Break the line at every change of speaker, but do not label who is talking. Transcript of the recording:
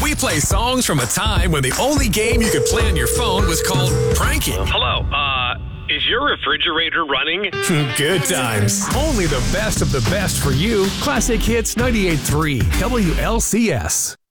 We play songs from a time when the only game you could play on your phone was called pranking.
Hello, is your refrigerator running?
Good times. Only the best of the best for you. Classic Hits 98.3 WLCS.